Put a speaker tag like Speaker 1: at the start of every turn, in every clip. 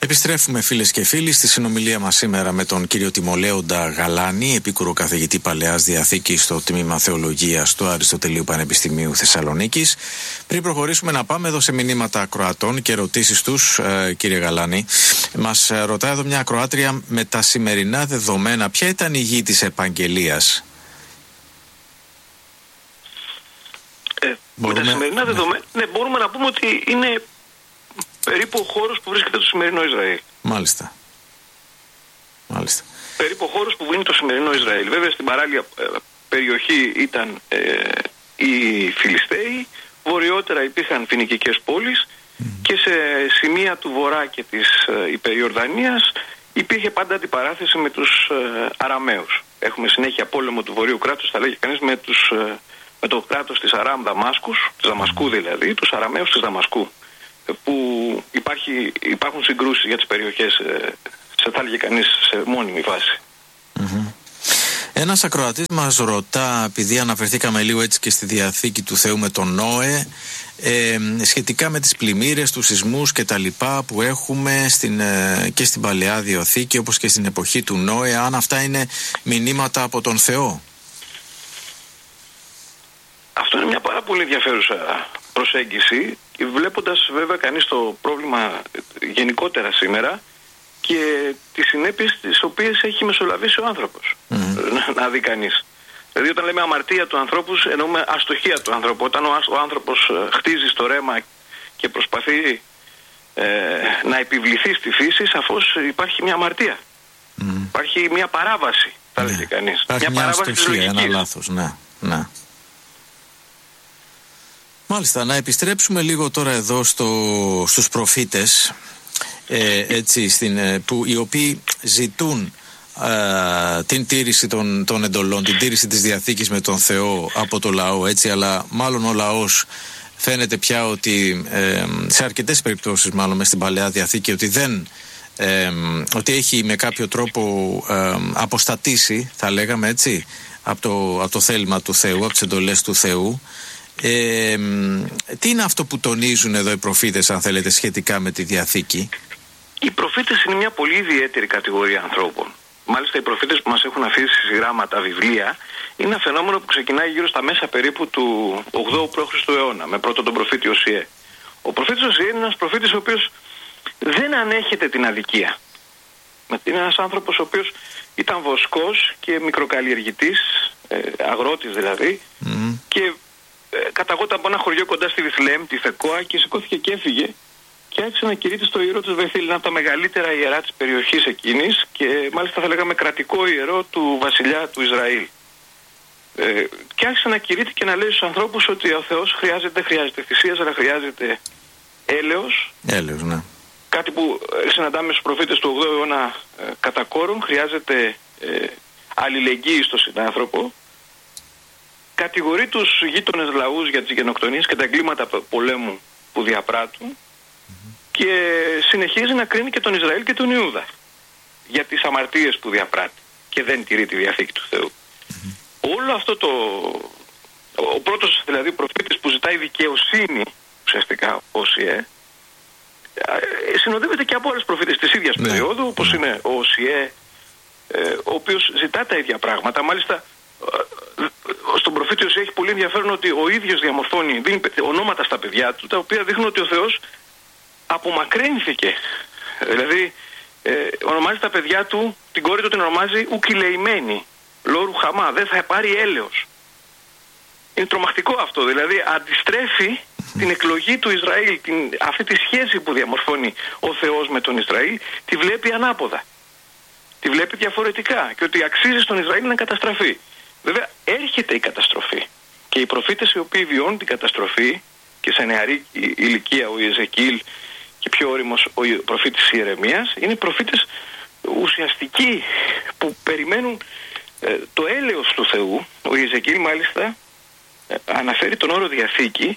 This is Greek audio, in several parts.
Speaker 1: Επιστρέφουμε φίλες και φίλοι στη συνομιλία μας σήμερα με τον κύριο Τιμολέοντα Γαλάνη, επίκουρο καθηγητή Παλαιάς Διαθήκης στο τμήμα Θεολογίας του Αριστοτελείου Πανεπιστημίου Θεσσαλονίκης. Πριν προχωρήσουμε να πάμε εδώ σε μηνύματα ακροατών και ερωτήσεις τους, κύριε Γαλάνη, μας ρωτάει εδώ μια ακροάτρια, με τα σημερινά δεδομένα ποια ήταν η γη της επαγγελίας?
Speaker 2: Με τα σημερινά δεδομένα, μπορούμε να πούμε ότι είναι περίπου ο χώρος που βρίσκεται το σημερινό Ισραήλ.
Speaker 1: Μάλιστα.
Speaker 2: Περίπου ο χώρος που είναι το σημερινό Ισραήλ. Βέβαια στην παράλια περιοχή ήταν οι Φιλιστέοι, βορειότερα υπήρχαν φοινικικές πόλεις και σε σημεία του βορρά και της Υπεριορδανίας υπήρχε πάντα αντιπαράθεση με τους Αραμαίους. Έχουμε συνέχεια πόλεμο του βορείου κράτους, θα λέγει κανείς, με το κράτος της Αράμ Δαμάσκους, της Δαμασκού δηλαδή, τους Αραμαίους της Δαμασκού, που υπάρχουν συγκρούσεις για τις περιοχές, θα έλεγε κανείς, σε μόνιμη βάση.
Speaker 1: Ένας ακροατής μας ρωτά, επειδή αναφερθήκαμε λίγο έτσι και στη Διαθήκη του Θεού με τον Νόε, σχετικά με τις πλημμύρες, τους σεισμούς και τα λοιπά που έχουμε και στην Παλαιά Διαθήκη όπως και στην εποχή του Νόε, αν αυτά είναι μηνύματα από τον Θεό?
Speaker 2: Αυτό είναι μια πάρα πολύ ενδιαφέρουσα προσέγγιση, βλέποντας βέβαια κανείς το πρόβλημα γενικότερα σήμερα και τις συνέπειες τις οποίες έχει μεσολαβήσει ο άνθρωπος. Να δει κανείς. Δηλαδή όταν λέμε αμαρτία του ανθρώπου εννοούμε αστοχία του ανθρώπου. Όταν ο άνθρωπος χτίζει στο ρέμα και προσπαθεί να επιβληθεί στη φύση, σαφώς υπάρχει μια αμαρτία. Υπάρχει μια παράβαση, θα λέγει κανείς.
Speaker 1: Υπάρχει μια αστοχία, ένα λάθος, ναι. Μάλιστα, να επιστρέψουμε λίγο τώρα εδώ στους προφήτες, οι οποίοι ζητούν την τήρηση των εντολών, την τήρηση της Διαθήκης με τον Θεό από το λαό, έτσι, αλλά μάλλον ο λαός φαίνεται πια ότι σε αρκετές περιπτώσεις, μάλλον μες στην Παλαιά Διαθήκη, ότι έχει με κάποιο τρόπο αποστατήσει, θα λέγαμε έτσι, από το θέλημα του Θεού, από τις εντολές του Θεού. Τι είναι αυτό που τονίζουν εδώ οι προφήτες, αν θέλετε, σχετικά με τη Διαθήκη?
Speaker 2: Οι προφήτες είναι μια πολύ ιδιαίτερη κατηγορία ανθρώπων. Μάλιστα οι προφήτες που μας έχουν αφήσει γράμματα, βιβλία, είναι ένα φαινόμενο που ξεκινάει γύρω στα μέσα περίπου του 8ου π.Χ. αιώνα, με πρώτον τον προφήτη Οσιέ. Ο προφήτης Οσιέ είναι ένας προφήτης ο οποίος δεν ανέχεται την αδικία. Είναι ένας άνθρωπος ο οποίος ήταν βοσκός και μικροκαλλιεργητής, αγρότης δηλαδή, και καταγόταν από ένα χωριό κοντά στη Βιθλεέμ, τη Θεκόα, και σηκώθηκε και έφυγε και άρχισε να κηρύττει στο ιερό του Βεθήλ, ένα από τα μεγαλύτερα ιερά της περιοχής εκείνης και μάλιστα θα λέγαμε κρατικό ιερό του βασιλιά του Ισραήλ. Και άρχισε να κηρύττει και να λέει στους ανθρώπους ότι ο Θεός δεν χρειάζεται θυσίας, αλλά χρειάζεται έλεος.
Speaker 1: Έλεος, ναι.
Speaker 2: Κάτι που συναντάμε στους προφήτες του 8ου αιώνα κατά κόρον. Χρειάζεται αλληλεγγύη στον συνάνθρωπο. Κατηγορεί τους γείτονες λαούς για τις γενοκτονίες και τα εγκλήματα πολέμου που διαπράττουν και συνεχίζει να κρίνει και τον Ισραήλ και τον Ιούδα για τις αμαρτίες που διαπράττει και δεν τηρεί τη Διαθήκη του Θεού. Όλο αυτό ο πρώτος δηλαδή προφήτης που ζητάει δικαιοσύνη, ουσιαστικά Οσιέ, συνοδεύεται και από άλλους προφήτες της ίδιας περίοδου, όπως είναι ο Οσιέ, ο οποίος ζητά τα ίδια πράγματα. Μάλιστα στον προφήτη Οσιέ έχει πολύ ενδιαφέρον ότι ο ίδιος διαμορφώνει, δίνει ονόματα στα παιδιά του, τα οποία δείχνουν ότι ο Θεός απομακρύνθηκε. Δηλαδή ονομάζει τα παιδιά του, την κόρη του την ονομάζει ουκυλεημένη, Λόρου Χαμά, δεν θα πάρει έλεος. Είναι τρομακτικό αυτό, δηλαδή αντιστρέφει την εκλογή του Ισραήλ, αυτή τη σχέση που διαμορφώνει ο Θεός με τον Ισραήλ, τη βλέπει ανάποδα. Τη βλέπει διαφορετικά και ότι αξίζει στον Ισραήλ να καταστραφεί. Βέβαια έρχεται η καταστροφή και οι προφήτες οι οποίοι βιώνουν την καταστροφή και σε νεαρή ηλικία ο Ιεζεκίλ και πιο όριμος ο προφήτης Ιερεμίας είναι προφήτες ουσιαστικοί που περιμένουν το έλεος του Θεού. Ο Ιεζεκίλ μάλιστα αναφέρει τον όρο Διαθήκη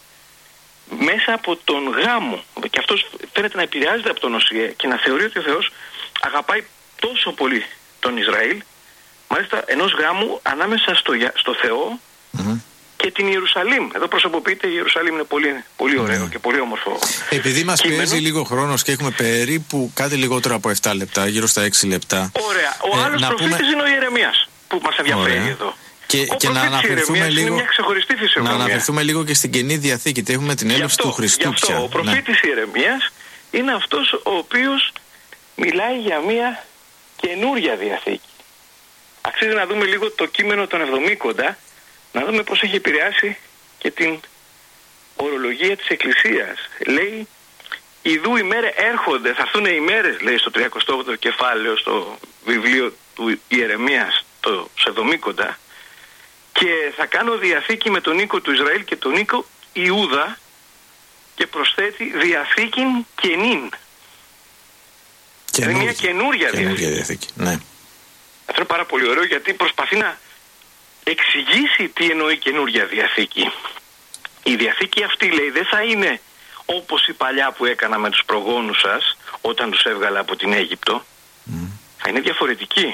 Speaker 2: μέσα από τον γάμο και αυτός φαίνεται να επηρεάζεται από τον Οσιέ και να θεωρεί ότι ο Θεός αγαπάει τόσο πολύ τον Ισραήλ, μάλιστα ενός γάμου ανάμεσα στο Θεό και την Ιερουσαλήμ. Εδώ προσωποποιείται η Ιερουσαλήμ, είναι πολύ, πολύ ωραίο και πολύ όμορφο.
Speaker 1: Επειδή μας πιέζει λίγο χρόνος και έχουμε περίπου κάτι λιγότερο από 7 λεπτά, γύρω στα 6 λεπτά.
Speaker 2: Ωραία. Ο άλλος προφήτης είναι ο Ιερεμίας που μας ενδιαφέρει εδώ.
Speaker 1: Και να αναφερθούμε λίγο,
Speaker 2: μια ξεχωριστή φυσιογνωμία.
Speaker 1: Να αναφερθούμε λίγο και στην Καινή Διαθήκη. Τι έχουμε την έλευση του Χριστού πια.
Speaker 2: Ο προφήτης Ιερεμίας είναι αυτός ο οποίος μιλάει για μια καινούρια Διαθήκη. Αξίζει να δούμε λίγο το κείμενο των Εβδομήκοντα, να δούμε πώς έχει επηρεάσει και την ορολογία της Εκκλησίας. Λέει, ιδού ημέρε έρχονται, θα έρθουν οι μέρες, λέει στο 38ο κεφάλαιο στο βιβλίο του Ιερεμίας, το Εβδομήκοντα, και θα κάνω διαθήκη με τον οίκο του Ισραήλ και τον οίκο Ιούδα, και προσθέτει διαθήκην καινήν. Είναι μια καινούρια διαθήκη.
Speaker 1: Ναι.
Speaker 2: Αυτό είναι πάρα πολύ ωραίο, γιατί προσπαθεί να εξηγήσει τι εννοεί καινούρια διαθήκη. Η διαθήκη αυτή, λέει, δεν θα είναι όπως η παλιά που έκανα με τους προγόνους σας όταν τους έβγαλα από την Αίγυπτο. Θα είναι διαφορετική.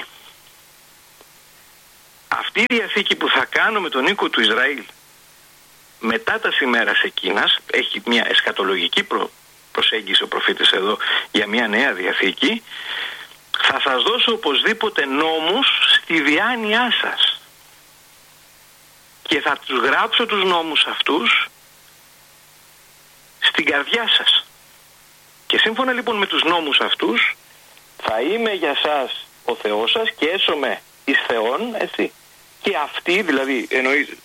Speaker 2: Αυτή η διαθήκη που θα κάνω με τον οίκο του Ισραήλ μετά τα ημέρας εκείνας, έχει μια εσκατολογική προσέγγιση ο προφήτης εδώ για μια νέα διαθήκη, θα σας δώσω οπωσδήποτε νόμους στη διάνοιά σας και θα τους γράψω τους νόμους αυτούς στην καρδιά σας. Και σύμφωνα λοιπόν με τους νόμους αυτούς θα είμαι για σας ο Θεός σας και έσομαι εις Θεόν, έτσι. Και αυτοί, δηλαδή εννοεί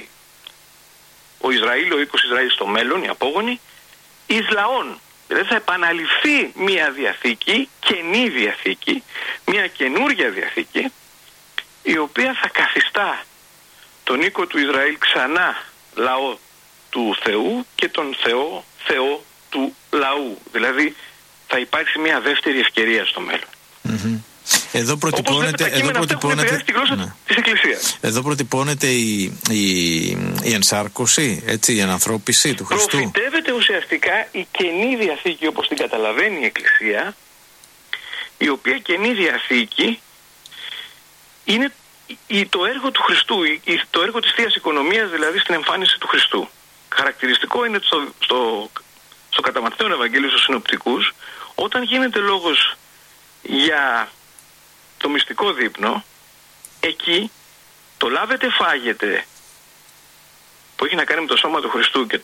Speaker 2: ο Ισραήλ, ο οίκος Ισραήλ στο μέλλον, οι απόγονοι, εις λαών. Δηλαδή θα επαναληφθεί μια διαθήκη, καινή διαθήκη, μια καινούρια διαθήκη, η οποία θα καθιστά τον οίκο του Ισραήλ ξανά λαό του Θεού και τον Θεό του λαού. Δηλαδή θα υπάρξει μια δεύτερη ευκαιρία στο μέλλον.
Speaker 1: Εδώ προτυπώνεται
Speaker 2: τη γλώσσα της Εκκλησίας.
Speaker 1: Εδώ προτυπώνεται η ενσάρκωση, έτσι, η ανανθρώπιση του Χριστού.
Speaker 2: Προφητεύεται ουσιαστικά η Καινή Διαθήκη όπως την καταλαβαίνει η Εκκλησία, η οποία Καινή Διαθήκη είναι το έργο του Χριστού, το έργο της Θείας Οικονομίας, δηλαδή στην εμφάνιση του Χριστού. Χαρακτηριστικό είναι στο κατά Ματθαίον Ευαγγέλιο στους Συνοπτικούς, όταν γίνεται λόγος για το μυστικό δείπνο, εκεί το λάβετε φάγετε που έχει να κάνει με το σώμα του Χριστού και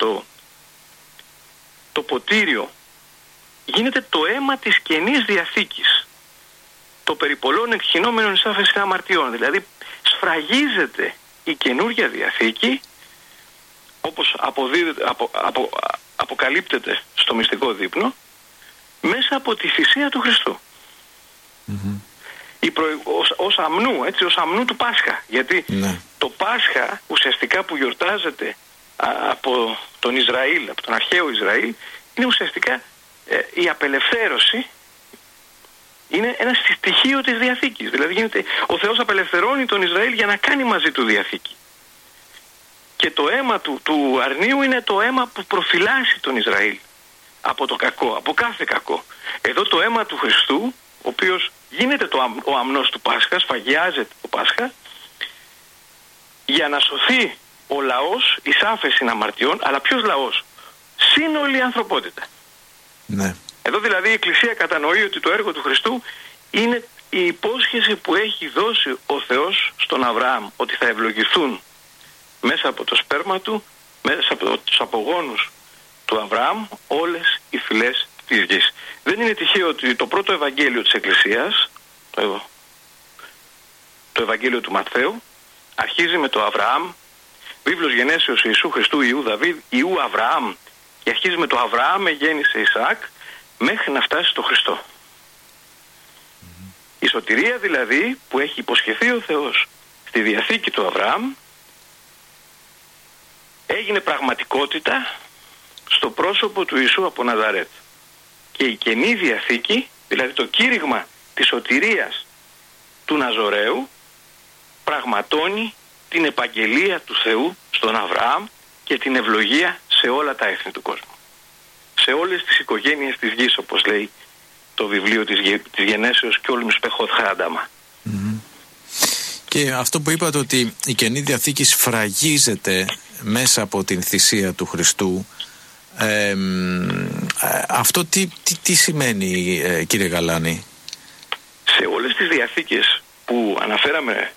Speaker 2: το ποτήριο, γίνεται το αίμα της Καινής Διαθήκης, το περιπολών εκχυνόμενων εις άφεσιν αμαρτιών. Δηλαδή σφραγίζεται η καινούργια Διαθήκη όπως αποκαλύπτεται στο μυστικό δείπνο μέσα από τη θυσία του Χριστού. Ως αμνού, έτσι, ως αμνού του Πάσχα. Γιατί το Πάσχα ουσιαστικά που γιορτάζεται από τον Ισραήλ, από τον αρχαίο Ισραήλ, είναι ουσιαστικά η απελευθέρωση, είναι ένα στοιχείο της Διαθήκης. Δηλαδή ο Θεός απελευθερώνει τον Ισραήλ για να κάνει μαζί του Διαθήκη. Και το αίμα του αρνίου είναι το αίμα που προφυλάσσει τον Ισραήλ από το κακό, από κάθε κακό. Εδώ το αίμα του Χριστού, ο οποίος γίνεται ο αμνός του Πάσχα, σφαγιάζεται το Πάσχα, για να σωθεί ο λαός εις άφεσιν αμαρτιών. Αλλά ποιος λαός? Σύνολη ανθρωπότητα.
Speaker 1: Ναι.
Speaker 2: Εδώ δηλαδή η Εκκλησία κατανοεί ότι το έργο του Χριστού είναι η υπόσχεση που έχει δώσει ο Θεός στον Αβραάμ, ότι θα ευλογηθούν μέσα από το σπέρμα του, μέσα από τους απογόνους του Αβραάμ, όλες οι φυλές της γης. Δεν είναι τυχαίο ότι το πρώτο Ευαγγέλιο της Εκκλησίας, το Ευαγγέλιο του Ματθαίου, αρχίζει με το Αβραάμ, βίβλος γενέσεως Ιησού Χριστού Ιού Δαβίδ, Ιού Αβραάμ, και αρχίζει με το Αβραάμ γέννησε Ισαάκ, μέχρι να φτάσει στο Χριστό. Η σωτηρία δηλαδή που έχει υποσχεθεί ο Θεός στη Διαθήκη του Αβραάμ έγινε πραγματικότητα στο πρόσωπο του Ιησού από Ναζαρέτ. Και η Καινή Διαθήκη, δηλαδή το κήρυγμα της σωτηρίας του Ναζωραίου, πραγματώνει την επαγγελία του Θεού στον Αβραάμ και την ευλογία σε όλα τα έθνη του κόσμου. Σε όλες τις οικογένειες της γης, όπως λέει το βιβλίο της Γενέσεως και όλους πεχόθ χάνταμα.
Speaker 1: Και αυτό που είπατε ότι η Καινή Διαθήκη σφραγίζεται, μέσα από την θυσία του Χριστού. Αυτό τι σημαίνει, κύριε Γαλάνη?
Speaker 2: Σε όλες τις διαθήκες που αναφέραμε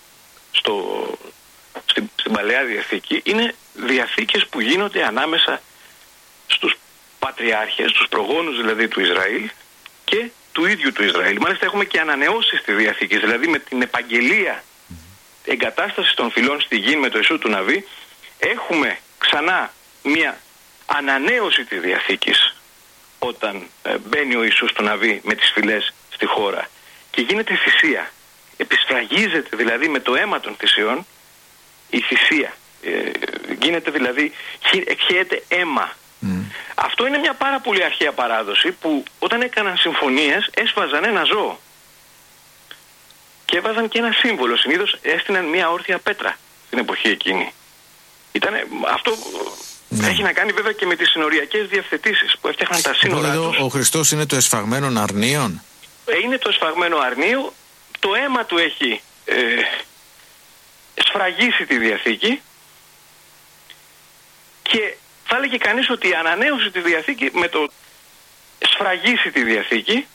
Speaker 2: στην Παλαιά Διαθήκη, είναι διαθήκες που γίνονται ανάμεσα στους πατριάρχες, τους προγόνους δηλαδή του Ισραήλ και του ίδιου του Ισραήλ. Μάλιστα έχουμε και ανανεώσεις της Διαθήκης, δηλαδή με την επαγγελία εγκατάσταση των φυλών στη γη με το Ιησού του Ναβί, έχουμε ξανά μια ανανέωση της Διαθήκης όταν μπαίνει ο Ιησούς του Ναβί με τις φυλές στη χώρα και γίνεται θυσία. Επισφραγίζεται δηλαδή με το αίμα των θυσιών η θυσία. Γίνεται δηλαδή, εκχέεται αίμα. Αυτό είναι μια πάρα πολύ αρχαία παράδοση που όταν έκαναν συμφωνίες έσφαζαν ένα ζώο και έβαζαν και ένα σύμβολο. Συνήθως έστειναν μια όρθια πέτρα στην εποχή εκείνη. Αυτό έχει να κάνει βέβαια και με τις συνοριακές διευθετήσεις που έφτιαχναν τα σύνορά τους.
Speaker 1: Ο Χριστός είναι το εσφαγμένο αρνίον.
Speaker 2: Είναι το εσφαγμένο αρνίο. Το αίμα του έχει σφραγίσει τη Διαθήκη και θα έλεγε κανείς ότι η ανανέωση τη Διαθήκη με το σφραγίσει τη Διαθήκη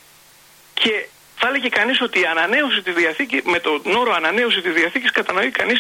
Speaker 2: και θα έλεγε κανείς ότι η ανανέωση τη Διαθήκη, με τον όρο ανανέωση της Διαθήκης κατανοεί κανείς